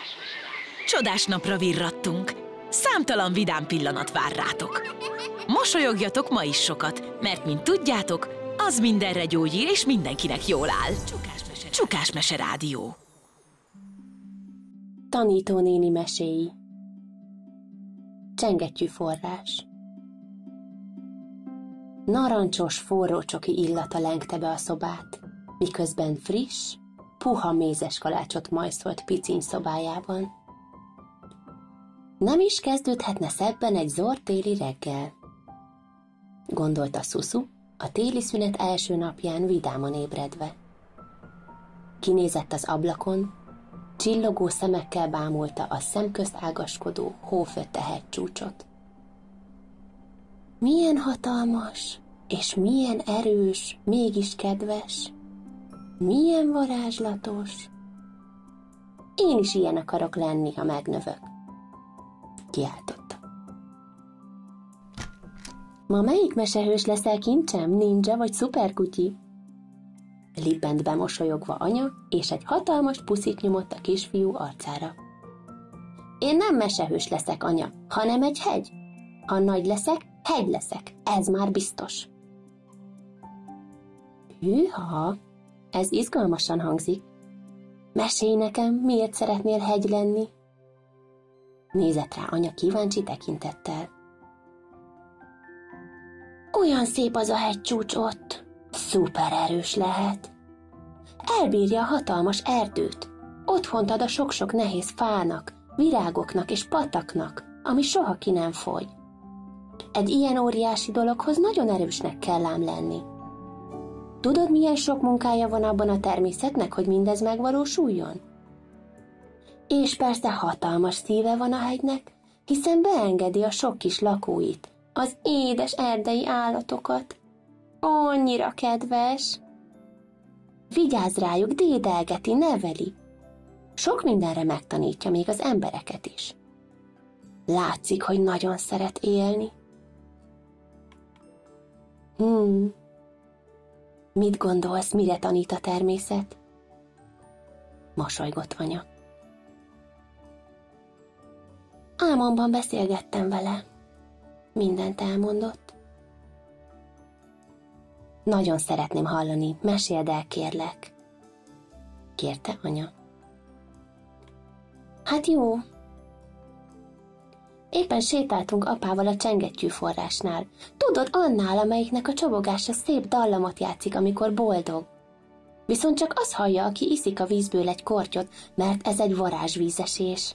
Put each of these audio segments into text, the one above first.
Csodás napra virrattunk. Számtalan vidám pillanat vár rátok. Mosolyogjatok ma is sokat, mert mint tudjátok, az mindenre gyógyír és mindenkinek jól áll. Csukás Mese Rádió. Tanítónéni meséi. Csengettyű forrás. Narancsos, forró csoki illata lengte be a szobát, miközben friss, puha mézes kalácsot majszolt piciny szobájában. Nem is kezdődhetne szebben egy zord téli reggel, gondolta Szuszu, a téli szünet első napján vidáman ébredve. Kinézett az ablakon, csillogó szemekkel bámulta a szemközt ágaskodó, hófötte hegycsúcsot. Milyen hatalmas, és milyen erős, mégis kedves, milyen varázslatos. Én is ilyen akarok lenni, ha megnövök, kiáltotta. Ma melyik mesehős leszel, kincsem, ninja vagy szuperkutyi? Libbent bemosolyogva anya, és egy hatalmas puszit nyomott a kisfiú arcára. Én nem mesehős leszek, anya, hanem egy hegy. Ha nagy leszek, hegy leszek, ez már biztos. Hűha, ez izgalmasan hangzik. Mesélj nekem, miért szeretnél hegy lenni? Nézett rá anya kíváncsi tekintettel. Olyan szép az a hegycsúcs ott, szuper erős lehet. Elbírja a hatalmas erdőt, otthont ad a sok-sok nehéz fának, virágoknak és pataknak, ami soha ki nem fogy. Egy ilyen óriási dologhoz nagyon erősnek kell ám lenni. Tudod, milyen sok munkája van abban a természetnek, hogy mindez megvalósuljon? És persze hatalmas szíve van a hegynek, hiszen beengedi a sok kis lakóit, az édes erdei állatokat. Annyira kedves! Vigyázz rájuk, dédelgeti, neveli. Sok mindenre megtanítja, még az embereket is. Látszik, hogy nagyon szeret élni. Mit gondolsz, mire tanít a természet? Mosolygott anya. Álmomban beszélgettem vele. Mindent elmondott. Nagyon szeretném hallani, meséld el, kérlek, kérte anya. Hát jó. Éppen sétáltunk apával a csengettyű forrásnál. Tudod, annál, amelyiknek a csobogása szép dallamot játszik, amikor boldog. Viszont csak az hallja, aki iszik a vízből egy kortyot, mert ez egy varázsvízesés.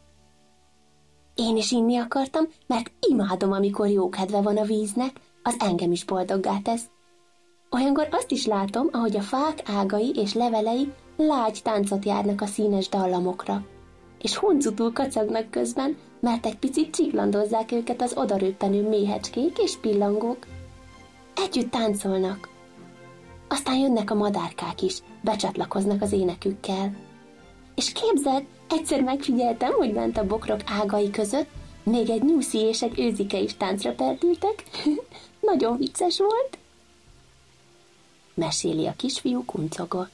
Én is inni akartam, mert imádom, amikor jó kedve van a víznek, az engem is boldoggá tesz. Olyankor azt is látom, ahogy a fák ágai és levelei lágy táncot járnak a színes dallamokra, és huncutul kacagnak közben, mert egy picit csiklandozzák őket az odaröppenő méhecskék és pillangók. Együtt táncolnak. Aztán jönnek a madárkák is, becsatlakoznak az énekükkel. És képzeld, egyszer megfigyeltem, hogy bent a bokrok ágai között még egy nyuszi és egy őzike is táncra perdültek. Nagyon vicces volt. Meséli a kisfiú kuncogva.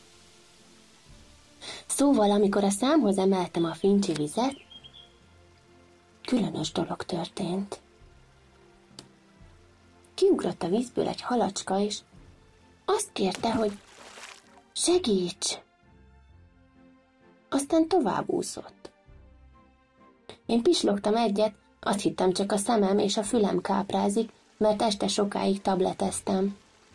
Szóval, amikor a számhoz emeltem a fincsi vizet, különös dolog történt. Kiugrott a vízből egy halacska, és azt kérte, hogy segíts! Aztán tovább úszott. Én pislogtam egyet, azt hittem csak a szemem és a fülem káprázik, mert este sokáig tableteztem.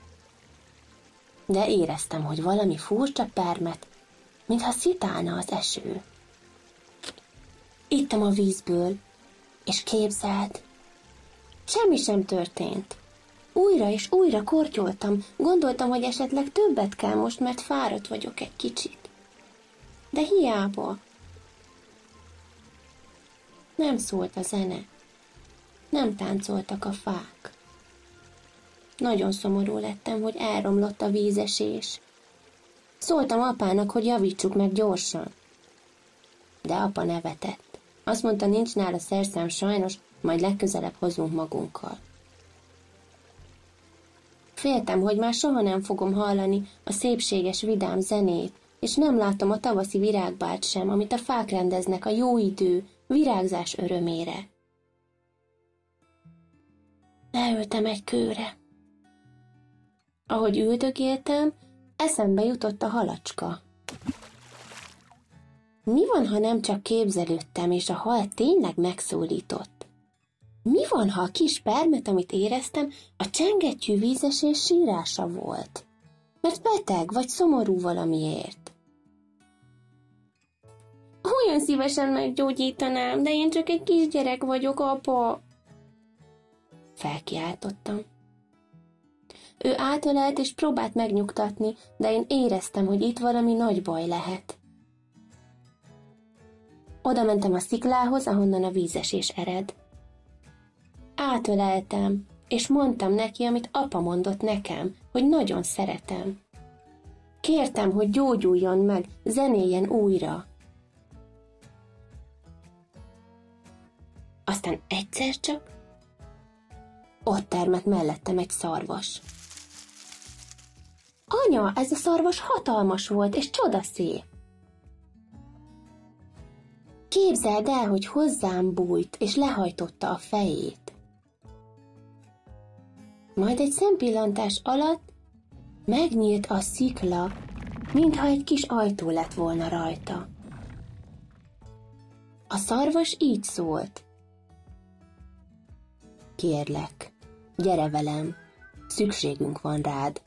De éreztem, hogy valami furcsa permet, mintha szitálna az eső. Ittam a vízből, és képzeld, semmi sem történt. Újra és újra kortyoltam, gondoltam, hogy esetleg többet kell most, mert fáradt vagyok egy kicsit. De hiába. Nem szólt a zene, nem táncoltak a fák. Nagyon szomorú lettem, hogy elromlott a vízesés. Szóltam apának, hogy javítsuk meg gyorsan. De apa nevetett. Azt mondta, nincs nála szerszám sajnos, majd legközelebb hozunk magunkkal. Féltem, hogy már soha nem fogom hallani a szépséges, vidám zenét, és nem látom a tavaszi virágbált sem, amit a fák rendeznek a jó idő, virágzás örömére. Leültem egy kőre. Ahogy üldögéltem, eszembe jutott a halacska. Mi van, ha nem csak képzelődtem, és a hal tényleg megszólított? Mi van, ha a kis permet, amit éreztem, a csengettyű vízesés sírása volt? Mert beteg vagy szomorú valamiért. Olyan szívesen meggyógyítanám, de én csak egy kisgyerek vagyok, apa. Felkiáltottam. Ő átölelt és próbált megnyugtatni, de én éreztem, hogy itt valami nagy baj lehet. Oda mentem a sziklához, ahonnan a vízesés ered. Átöleltem, és mondtam neki, amit apa mondott nekem, hogy nagyon szeretem. Kértem, hogy gyógyuljon meg, zenéljen újra. Aztán egyszer csak ott termett mellettem egy szarvas. Anya, ez a szarvas hatalmas volt, és csodaszép. Képzeld el, hogy hozzám bújt, és lehajtotta a fejét. Majd egy szempillantás alatt megnyílt a szikla, mintha egy kis ajtó lett volna rajta. A szarvas így szólt. Kérlek, gyere velem, szükségünk van rád.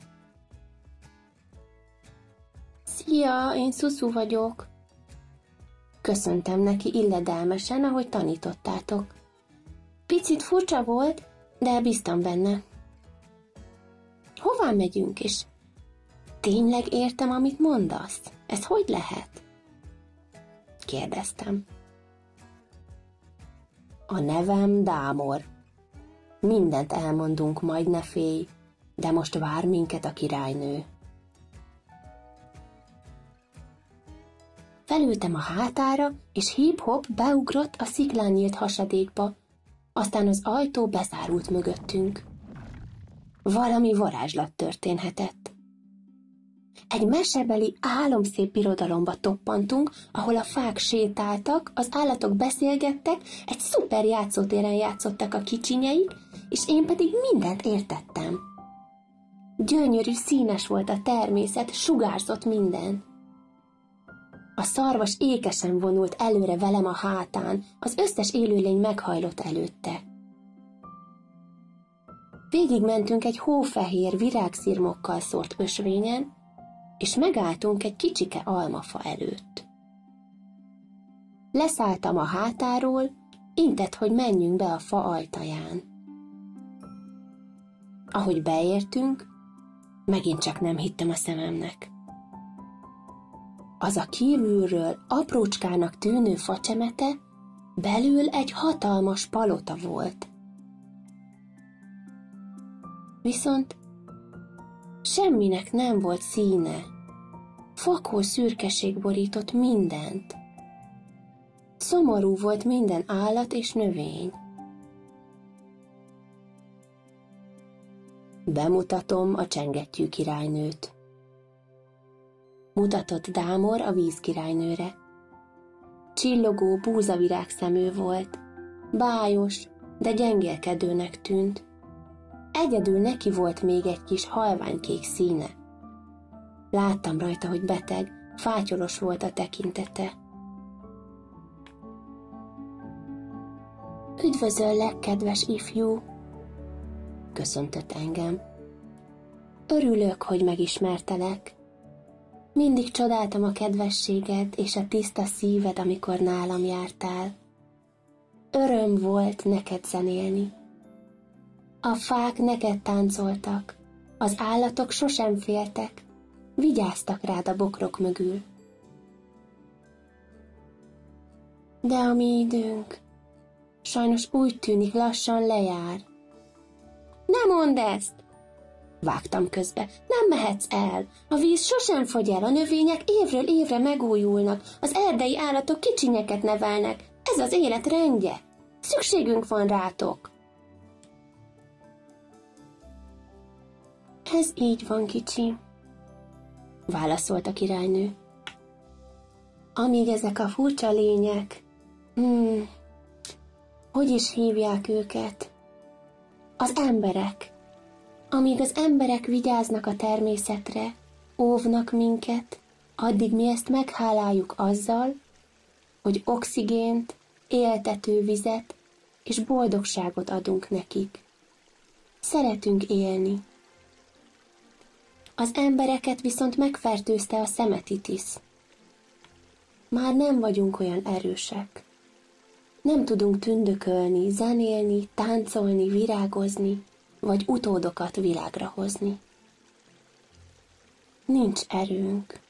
Szia, én Szuszu vagyok. Köszöntem neki illedelmesen, ahogy tanítottátok. Picit furcsa volt, de bíztam benne. Hová megyünk, és tényleg értem, amit mondasz? Ez hogy lehet? Kérdeztem. A nevem Dámor. Mindent elmondunk, majd ne félj, de most vár minket a királynő. Felültem a hátára, és hip-hop beugrott a sziklán nyílt hasadékba, aztán az ajtó bezárult mögöttünk. Valami varázslat történhetett. Egy mesebeli álomszép birodalomba toppantunk, ahol a fák sétáltak, az állatok beszélgettek, egy szuper játszótéren játszottak a kicsinyeik, és én pedig mindent értettem. Gyönyörű, színes volt a természet, sugárzott minden. A szarvas ékesen vonult előre velem a hátán, az összes élőlény meghajlott előtte. Végigmentünk egy hófehér, virágszirmokkal szórt ösvényen, és megálltunk egy kicsike almafa előtt. Leszálltam a hátáról, intett, hogy menjünk be a fa ajtaján. Ahogy beértünk, megint csak nem hittem a szememnek. Az a kívülről aprócskának tűnő facsemete belül egy hatalmas palota volt. Viszont semminek nem volt színe. Fakó szürkeség borított mindent. Szomorú volt minden állat és növény. Bemutatom a csengettyű királynőt. Mutatott Dámor a vízkirálynőre. Csillogó búzavirág szemű volt, bájos, de gyengélkedőnek tűnt. Egyedül neki volt még egy kis halványkék színe. Láttam rajta, hogy beteg, fátyolos volt a tekintete. Üdvözöllek, kedves ifjú! Köszöntött engem. Örülök, hogy megismertelek. Mindig csodáltam a kedvességed és a tiszta szíved, amikor nálam jártál. Öröm volt neked zenélni. A fák neked táncoltak, az állatok sosem féltek, vigyáztak rád a bokrok mögül. De a mi időnk sajnos úgy tűnik lassan lejár. Ne mondd ezt! Vágtam közbe. Nem mehetsz el. A víz sosem fogy el, a növények évről évre megújulnak, az erdei állatok kicsinyeket nevelnek. Ez az élet rendje. Szükségünk van rátok. Ez így van, kicsi, válaszolt a királynő. Amíg ezek a furcsa lények, hogy is hívják őket? Az emberek. Amíg az emberek vigyáznak a természetre, óvnak minket, addig mi ezt megháláljuk azzal, hogy oxigént, éltető vizet és boldogságot adunk nekik. Szeretünk élni. Az embereket viszont megfertőzte a szemetitis. Már nem vagyunk olyan erősek. Nem tudunk tündökölni, zenélni, táncolni, virágozni, vagy utódokat világra hozni. Nincs erőnk.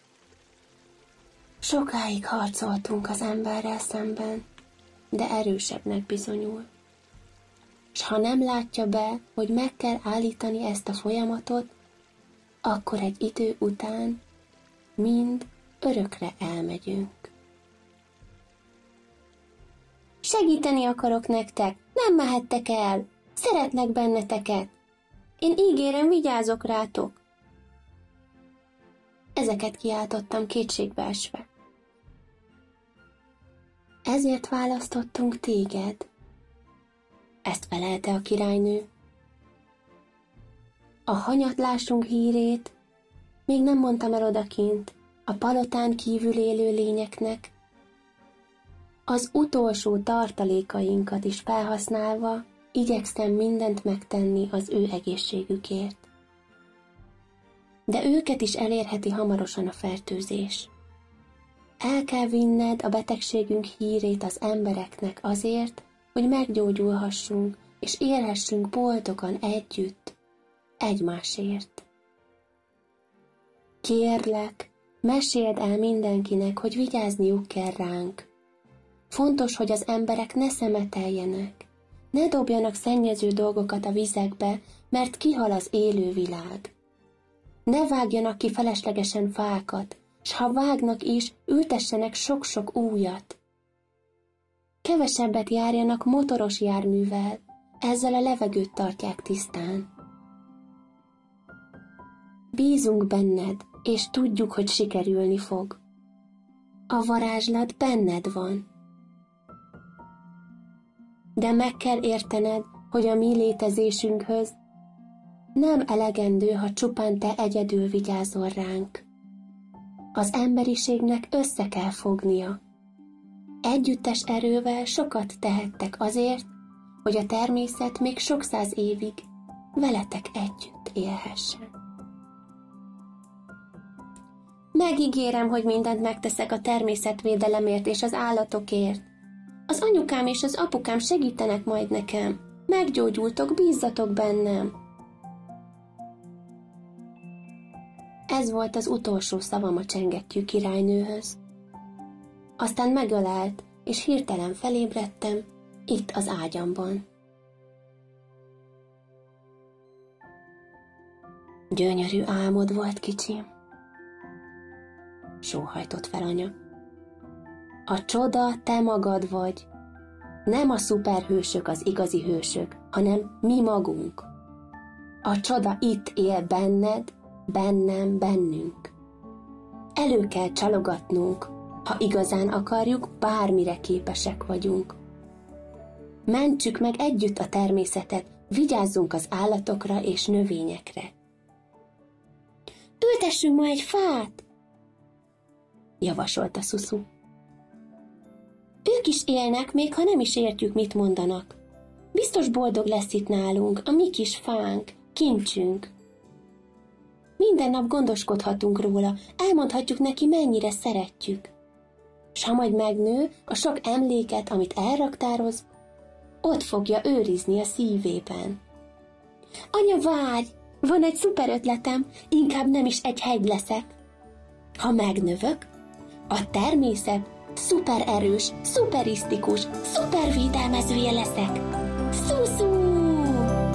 Sokáig harcoltunk az emberrel szemben, de erősebbnek bizonyul. S ha nem látja be, hogy meg kell állítani ezt a folyamatot, akkor egy idő után mind örökre elmegyünk. Segíteni akarok nektek, nem mehettek el, szeretlek benneteket. Én ígérem, vigyázok rátok. Ezeket kiáltottam kétségbeesve. Ezért választottunk téged. Ezt felelte a királynő. A hanyatlásunk hírét még nem mondtam el odakint a palotán kívül élő lényeknek. Az utolsó tartalékainkat is felhasználva igyekszem mindent megtenni az ő egészségükért. De őket is elérheti hamarosan a fertőzés. El kell vinned a betegségünk hírét az embereknek azért, hogy meggyógyulhassunk, és élhessünk boldogan együtt, egymásért. Kérlek, meséld el mindenkinek, hogy vigyázniuk kell ránk. Fontos, hogy az emberek ne szemeteljenek, ne dobjanak szennyező dolgokat a vizekbe, mert kihal az élő világ. Ne vágjanak ki feleslegesen fákat, s ha vágnak is, ültessenek sok-sok újat. Kevesebbet járjanak motoros járművel, ezzel a levegőt tartják tisztán. Bízunk benned, és tudjuk, hogy sikerülni fog. A varázslat benned van. De meg kell értened, hogy a mi létezésünkhöz nem elegendő, ha csupán te egyedül vigyázol ránk. Az emberiségnek össze kell fognia. Együttes erővel sokat tehettek azért, hogy a természet még sok száz évig veletek együtt élhessen. Megígérem, hogy mindent megteszek a természetvédelemért és az állatokért. Az anyukám és az apukám segítenek majd nekem. Meggyógyultok, bízzatok bennem. Ez volt az utolsó szavam a csengettyű királynőhöz. Aztán megölelt, és hirtelen felébredtem, itt az ágyamban. Gyönyörű álmod volt, kicsim, sóhajtott fel anya. A csoda te magad vagy. Nem a szuperhősök az igazi hősök, hanem mi magunk. A csoda itt él benned, bennem, bennünk. Elő kell csalogatnunk, ha igazán akarjuk, bármire képesek vagyunk. Mentsük meg együtt a természetet, vigyázzunk az állatokra és növényekre. Ültessünk ma egy fát, javasolta Szuszu. Ők is élnek, még ha nem is értjük, mit mondanak. Biztos boldog lesz itt nálunk, a mi kis fánk, kincsünk. Minden nap gondoskodhatunk róla, elmondhatjuk neki, mennyire szeretjük. S ha majd megnő, a sok emléket, amit elraktároz, ott fogja őrizni a szívében. Anya, várj! Van egy szuper ötletem, inkább nem is egy hegy leszek. Ha megnövök, a természet szupererős, szuperisztikus, szupervédelmezője leszek. Szuszú!